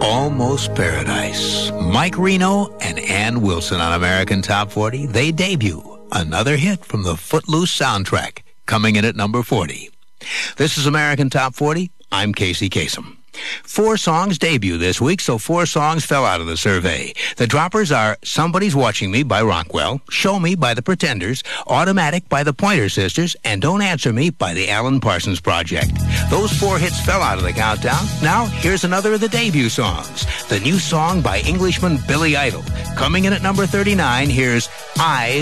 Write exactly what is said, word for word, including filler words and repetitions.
Almost Paradise. Mike Reno and Ann Wilson on American Top forty. They debut another hit from the Footloose soundtrack, coming in at number forty. This is American Top forty. I'm Casey Kasem. Four songs debut this week, so four songs fell out of the survey. The droppers are Somebody's Watching Me by Rockwell, Show Me by The Pretenders, Automatic by the Pointer Sisters, and Don't Answer Me by the Alan Parsons Project. Those four hits fell out of the countdown. Now, here's another of the debut songs. The new song by Englishman Billy Idol. Coming in at number thirty-nine, here's Eyes